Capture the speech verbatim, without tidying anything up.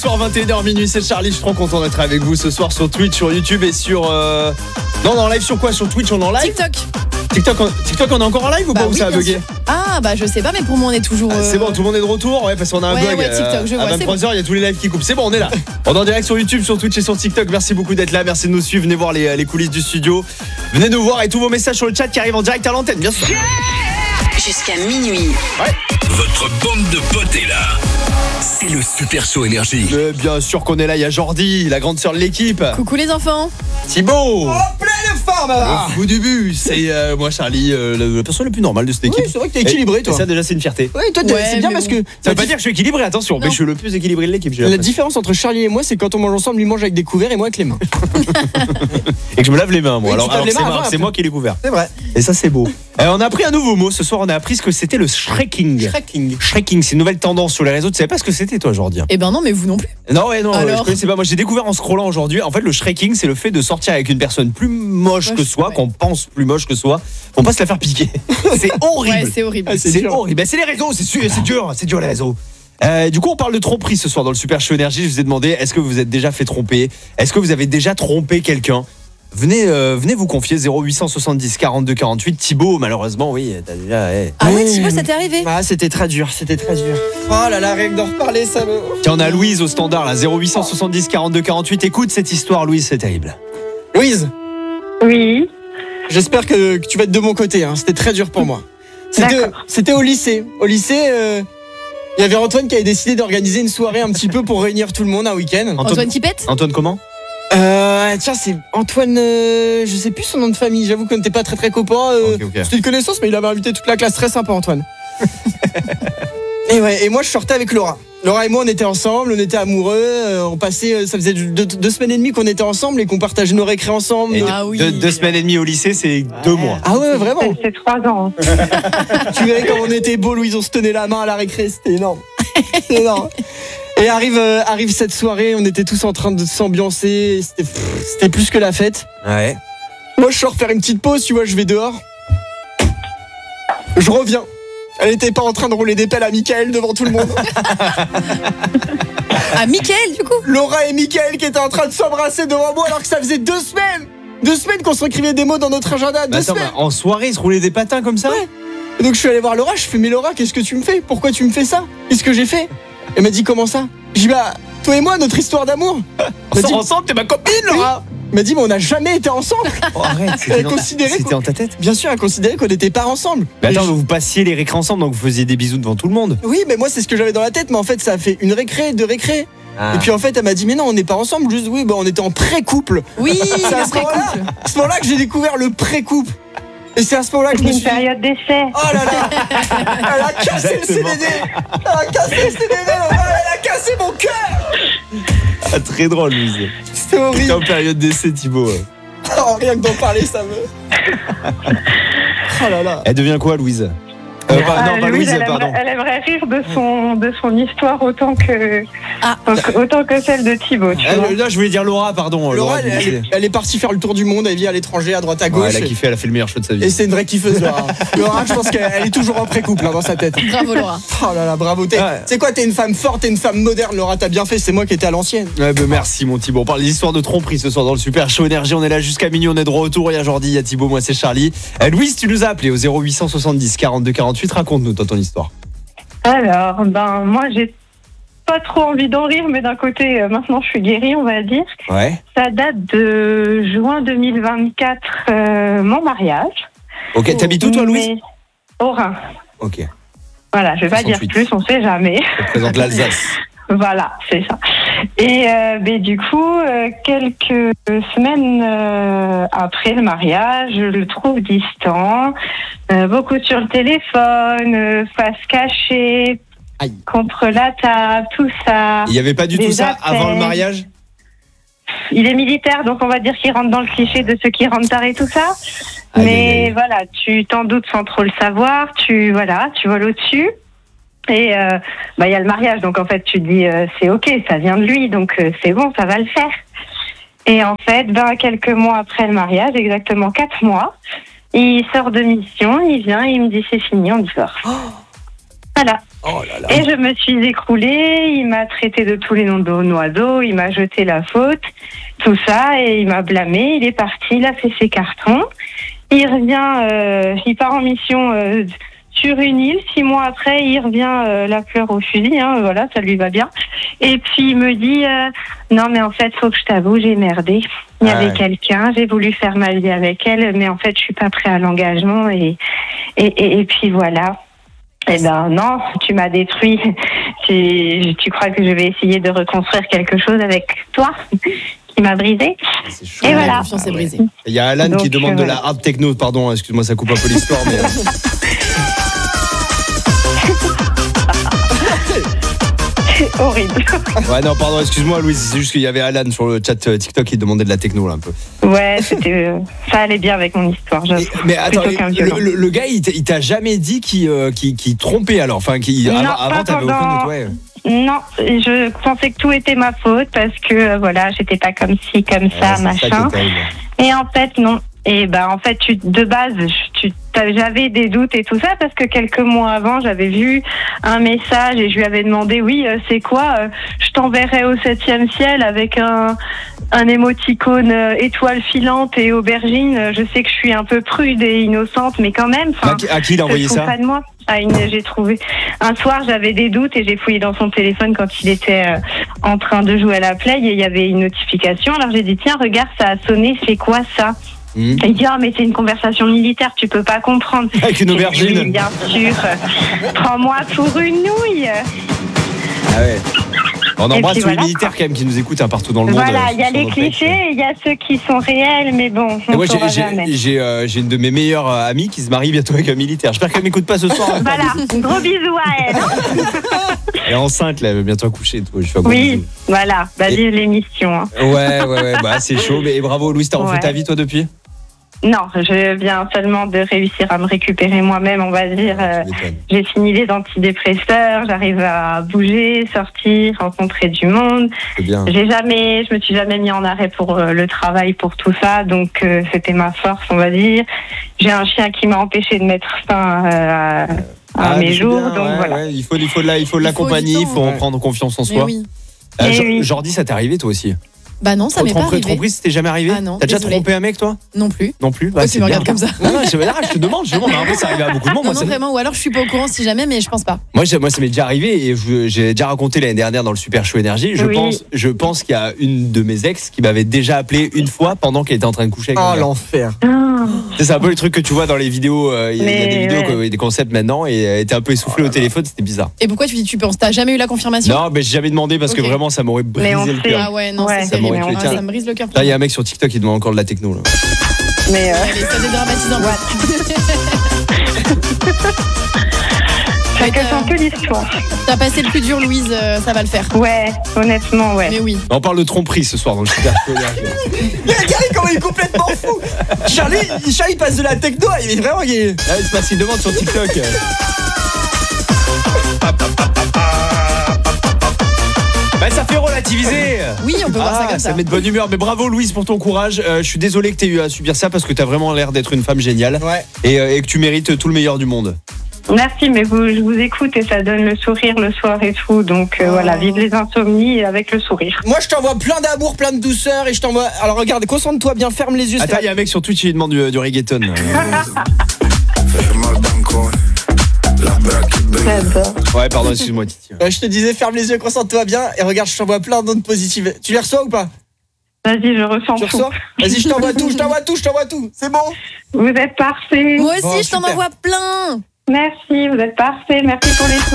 Soir vingt et une heures minuit, c'est Charlie, je suis trop content d'être avec vous ce soir sur Twitch, sur YouTube et sur... Euh... Non, non, en live sur quoi? Sur Twitch, on est en live? TikTok. TikTok, on... TikTok, on est encore en live ou bah pas? oui, Ou ça a bugué? Ah bah je sais pas, mais pour moi on est toujours... Euh... Ah, c'est bon, tout le monde est de retour, ouais, parce qu'on a un ouais, bug. Ouais, TikTok, je euh, vois, à vingt-trois heures, il bon. Y a tous les lives qui coupent. C'est bon, on est là. On est en direct sur YouTube, sur Twitch et sur TikTok. Merci beaucoup d'être là, merci de nous suivre. Venez voir les, les coulisses du studio. Venez nous voir et tous vos messages sur le chat qui arrivent en direct à l'antenne, bien sûr. Jusqu'à minuit. Ouais. Votre bande de potes est là. C'est le Super Show Énergie. Mais bien sûr qu'on est là, il y a Jordi, la grande sœur de l'équipe. Coucou les enfants. Thibaut. Oh, plein de forme là. Au début, c'est euh, moi Charlie, euh, la personne la plus normale de cette équipe. Oui, c'est vrai que t'es équilibré toi. Et ça déjà c'est une fierté. Oui, toi Ouais, c'est bien mais parce bon. que Ça veut pas dire que je suis équilibré, attention, Non. mais je suis le plus équilibré de l'équipe. j'ai la l'impression. différence entre Charlie et moi, c'est quand on mange ensemble, lui mange avec des couverts et moi avec les mains. Et que je me lave les mains, moi. Oui, tu alors te laves alors les c'est mains moi, avant, c'est après. moi qui l'ai couvert. C'est vrai. Et ça c'est beau. Euh, on a appris un nouveau mot ce soir, on a appris ce que c'était le shreking. Shreking. Shreking, c'est une nouvelle tendance sur les réseaux. Tu savais pas ce que c'était toi, Jordi? Eh ben non, mais vous non plus. Non, ouais, non, Alors je connaissais pas. Moi, j'ai découvert en scrollant aujourd'hui. En fait, le shreking, c'est le fait de sortir avec une personne plus moche Moche, que soi, ouais. qu'on pense plus moche que soi, pour pas se la faire piquer. C'est horrible. Ouais, c'est horrible. Ah, c'est C'est dur. horrible. Ben, c'est les réseaux, c'est sûr, c'est dur, c'est dur les réseaux. Euh, du coup, on parle de tromperie ce soir dans le Super Show Énergie. Je vous ai demandé, est-ce que vous vous êtes déjà fait tromper? Est-ce que vous avez déjà trompé quelqu'un? Venez, euh, venez vous confier. Zéro huit sept dix quarante-deux quarante-huit. Thibaut, malheureusement, oui, t'as déjà. eh. Ah ouais, Thibaut, ça t'est arrivé? Ah, c'était très dur, c'était très dur. Oh là là, rien que d'en reparler, ça me. Tiens, on a Louise au standard là. Zéro huit sept dix quarante-deux quarante-huit. Écoute cette histoire, Louise, c'est terrible. Louise, Oui, j'espère que, que tu vas être de mon côté, hein. C'était très dur pour moi. C'était, D'accord. c'était au lycée. Au lycée, euh, il y avait Antoine qui avait décidé d'organiser une soirée un petit peu pour réunir tout le monde un week-end. Antoine qui pète? Antoine comment? Euh, tiens, c'est Antoine, euh, je sais plus son nom de famille, j'avoue qu'on n'était pas très très copains. Euh, Ok, ok. C'était une connaissance, mais il avait invité toute la classe, très sympa Antoine. et ouais, et moi je sortais avec Laura. Laura et moi on était ensemble, on était amoureux, euh, on passait, euh, ça faisait deux, deux semaines et demie qu'on était ensemble et qu'on partageait nos récrés ensemble. Et Ah oui. deux, deux semaines et demie au lycée, c'est deux mois. Ah ouais, vraiment. c'est- c'est trois ans. Tu verrais comme on était beau, Louise, on se tenait la main à la récré, c'était énorme. C'était énorme. Et arrive, euh, arrive cette soirée, on était tous en train de s'ambiancer, c'était, pff, c'était plus que la fête. Ouais. Moi je sors faire une petite pause, tu vois, je vais dehors. Je reviens. Elle était pas en train de rouler des pelles à Mickaël devant tout le monde. Ah, Mickaël, du coup? Laura et Mickaël qui étaient en train de s'embrasser devant moi alors que ça faisait deux semaines Deux semaines qu'on se écrivait des mots dans notre agenda, deux Bah attends, semaines bah, en soirée, ils se roulaient des patins comme ça? Ouais. Et donc je suis allé voir Laura, je fais mais Laura, qu'est-ce que tu me fais? Pourquoi tu me fais ça? Qu'est-ce que j'ai fait? Elle m'a dit comment ça? J'ai dit bah, toi et moi, notre histoire d'amour. On Elle m'a sort dit, ensemble, t'es ma copine, Laura. elle m'a dit mais on n'a jamais été ensemble. Oh, arrête, Elle c'était, dans ta... considérait c'était qu'on- en ta tête. Bien sûr, elle considérait qu'on n'était pas ensemble. Mais attends, Et je- vous passiez les récrés ensemble, donc vous faisiez des bisous devant tout le monde. Oui, mais moi c'est ce que j'avais dans la tête, mais en fait ça a fait une récré, deux récrés. Ah. Et puis en fait elle m'a dit mais non on n'est pas ensemble, juste oui bah on était en pré-couple. Oui, C'est à le ce moment-là, pré-couple. à ce moment-là que j'ai découvert le pré-couple. Et c'est à ce moment-là que je me Une suis dit période d'essai. oh là là, elle a cassé le C D D, elle a cassé le C D D, elle a cassé mon cœur. Ah, très drôle, Louise. C'était T'es horrible. en période d'essai, Thibaut. ouais. Oh, rien que d'en parler ça me. Oh là là. Elle devient quoi, Louise? euh, pas, Ah, Non, pas Louise, Louise, elle, pardon. aimerait, elle aimerait rire de son, de son histoire autant que, Ah. autant que celle de Thibaut. Tu vois. Elle, là, je voulais dire Laura, pardon. Laura, elle, du elle, lycée. elle est partie faire le tour du monde, elle vit à l'étranger, à droite à Ouais, gauche. elle a kiffé, elle a fait le meilleur choix de sa Et vie. c'est une vraie kiffeuse Laura. Laura, je pense qu'elle elle est toujours en pré-couple hein, dans sa tête. Bravo, Laura. Oh là là, bravo. T'es, Ouais. c'est quoi, t'es une femme forte, t'es une femme moderne, Laura, t'as bien fait, c'est moi qui étais à l'ancienne. Ouais, bah, merci, mon Thibaut. On parle des histoires de tromperie ce soir dans le Super Show Énergie. On est là jusqu'à minuit, on est de retour. Il y a Jordi, il y a Thibaut, moi c'est Charlie. Euh, Louise, tu nous as appelé au zéro huit sept dix quarante-deux quarante-huit. Raconte-nous toi, ton histoire. Alors, ben, moi, j'ai pas trop envie d'en rire, mais d'un côté, euh, maintenant, je suis guérie, on va dire. Ouais. Ça date de juin deux mille vingt-quatre, euh, mon mariage. Ok, t'habites où toi, Louise? Mais au Rhin. Ok, je Voilà, je vais pas dire soixante-huit. plus, on sait jamais. te présente l'Alsace. Voilà, c'est ça. Et euh, ben, du coup, euh, quelques semaines euh, après le mariage, je le trouve distant, euh, beaucoup sur le téléphone, euh, face cachée, Aïe. contre la table, tout ça. Il n'y avait pas du Des tout ça appels. avant le mariage? Il est militaire, donc on va dire qu'il rentre dans le cliché de ceux qui rentrent tard et tout ça. Aïe, Mais aïe, aïe. voilà, tu t'en doutes sans trop le savoir, tu voilà, tu voles au-dessus. Et euh, bah il y a le mariage, donc en fait tu te dis euh, c'est ok, ça vient de lui, donc euh, c'est bon, ça va le faire. Et en fait, ben quelques mois après le mariage, exactement quatre mois, il sort de mission, il vient, il me dit c'est fini, on divorce. Voilà. Oh là là. Et je me suis écroulée, il m'a traité de tous les noms d'oiseaux, il m'a jeté la faute, tout ça, et il m'a blâmé, il est parti, il a fait ses cartons. Il revient, euh, il part en mission euh, sur une île, six mois après, il revient euh, la fleur au fusil, hein, voilà, ça lui va bien. Et puis il me dit, euh, non mais en fait, faut que je t'avoue, j'ai merdé. Il y Ah avait ouais. quelqu'un, j'ai voulu faire ma vie avec elle, mais en fait, je suis pas prêt à l'engagement, et, et, et, et puis voilà. Eh ben non, tu m'as détruit. Tu, tu crois que je vais essayer de reconstruire quelque chose avec toi qui m'a brisé? C'est chaud. Et La voilà. confiance est brisée. Il y a Alan Donc, qui demande de euh, la hard techno, pardon, excuse-moi, ça coupe un peu l'histoire, mais. C'est horrible. Ouais, non, pardon, excuse-moi, Louise, c'est juste qu'il y avait Alan sur le chat euh, TikTok qui demandait de la techno, là, un peu. Ouais, c'était, euh, ça allait bien avec mon histoire. j'avoue. Mais, mais attends, Plutôt qu'un le, violon. le- le gars, il t'a- il t'a jamais dit qu'il euh, qu'il- qu'il trompait, alors? Enfin, qu'il. Non, Avant, pas avant, t'avais aucun pendant- doute, ouais. Non, je pensais que tout était ma faute parce que euh, voilà, j'étais pas comme ci, comme ça, Ouais, c'est machin. qui est terrible. Et en fait, non. Et ben en fait, tu, de base, tu, t'as- j'avais des doutes et tout ça parce que quelques mois avant, j'avais vu un message et je lui avais demandé, oui, euh, c'est quoi euh, je t'enverrai au septième ciel avec un, un émoticône euh, étoile filante et aubergine. Euh, Je sais que je suis un peu prude et innocente, mais quand même. À, enfin, qui- à qui il a je envoyé trouve ça? pas de moi. Ah, une, j'ai trouvé. Un soir, j'avais des doutes et j'ai fouillé dans son téléphone quand il était euh, en train de jouer à la play et il y avait une notification. Alors j'ai dit, tiens, regarde, ça a sonné, c'est quoi ça? Hmm. Et il dit, ah, mais c'est une conversation militaire, tu peux pas comprendre. Avec une J'ai dit, aubergine. oui, bien sûr. Prends-moi pour une nouille. Ah ouais. On Et embrasse puis tous les voilà. militaires quand même qui nous écoutent hein, partout dans le monde. Voilà, euh, il y a sur les nos textes. clichés et il y a ceux qui sont réels, mais bon, Et on moi, ne j'ai- saura j'ai jamais. j'ai, euh, j'ai une de mes meilleures euh, amies qui se marie bientôt avec un militaire. J'espère qu'elle m'écoute pas ce soir. hein. Voilà, gros bisous à elle. hein. Elle est enceinte, là, elle va bientôt accoucher. Je fais un gros Oui, bisou. voilà, bah, vive l'émission. hein. Ouais, ouais, ouais, bah c'est chaud. Mais bravo, Louise, t'as refait Ouais. ta vie toi depuis? Non, je viens seulement de réussir à me récupérer moi-même, on va dire. Euh, Tu m'étonnes. J'ai fini les antidépresseurs, j'arrive à bouger, sortir, rencontrer du monde. C'est bien. J'ai jamais, je me suis jamais mis en arrêt pour euh, le travail, pour tout ça, donc euh, c'était ma force, on va dire. J'ai un chien qui m'a empêché de mettre fin euh, à, à Ah, mais mes c'est jours, bien, donc ouais, voilà. ouais, il faut, il faut, de la- il faut de Il faut l'accompagner, du il temps, faut ouais. reprendre confiance en Mais soi. oui. Euh, Eh Jo- oui. Jordi, ça t'est arrivé toi aussi? Bah non, ça m'est pas Tromperie, arrivé. tromperie, c'était jamais arrivé? Ah non, T'as déjà désolée. trompé un mec toi? Non plus. Non plus? Pourquoi tu me regardes comme ça? Non, non, je, ah, je te demande, je te demande. En vrai, ça arrive à beaucoup de monde. Non, moi, non, ça- vraiment. Ou alors je suis pas au courant si jamais, mais je pense pas. Moi, j'ai- moi, ça m'est déjà arrivé et je- j'ai déjà raconté l'année dernière dans le Super Show Énergie. Je Oui. pense, je pense qu'il y a une de mes ex qui m'avait déjà appelé une fois pendant qu'elle était en train de coucher avec Oh un gars. l'enfer. Ah. C'est c'est un peu le truc que tu vois dans les vidéos. euh, Il y a- il y a Mais des vidéos, ouais. quoi, des concepts maintenant et elle était un peu essoufflée au téléphone. C'était bizarre. Et pourquoi tu dis tu penses? T'as jamais eu la confirmation? Non, mais j'ai jamais demandé parce que Ok. vraiment, ça m'aurait Mais on brisé le sait. cœur. Ah ouais, non, Ouais. c'est Ça terrible. m'aurait tué, Ah, tiens. ça me brise le cœur. Là, il y a un mec sur TikTok qui demande encore de la techno. Là. Mais euh, Allez, ça dédramatise un peu. chacun t'as- son peu l'histoire. T'as passé le plus dur, Louise, euh, ça va le faire. Ouais, honnêtement, ouais. Mais oui. On parle de tromperie ce soir dans le Super Show Énergie. Regardez comment il est complètement fou. Charlie, Charlie passe de la techno, il est vraiment gay. Ah, c'est parce qu'il demande sur TikTok. Bah, ça fait relativiser. Oui, on peut voir ça Ah, comme ça ça. met de bonne humeur. Mais bravo Louise pour ton courage. Euh, je suis désolé que tu aies eu à subir ça parce que tu as vraiment l'air d'être une femme géniale Ouais. et, euh, et que tu mérites tout le meilleur du monde. Merci, mais vous, je vous écoute et ça donne le sourire le soir et tout. Donc euh, Oh. voilà, vive les insomnies avec le sourire. Moi je t'envoie plein d'amour, plein de douceur et je t'envoie. Alors regarde, concentre-toi bien, ferme les yeux. Attends, il y a un mec sur Twitch qui lui demande du, du reggaeton. J'adore. Ouais, pardon, excuse-moi Titi. Euh, je te disais, ferme les yeux, concentre-toi bien et regarde, je t'envoie plein d'ondes positives. Tu les reçois ou pas? Vas-y, je ressens Tu tout. reçois? Vas-y, je t'envoie tout, je t'envoie tout, je t'envoie tout. C'est bon? Vous êtes parfait. Moi aussi, Bon, je t'en super. envoie plein. Merci, vous êtes parfait. Merci pour les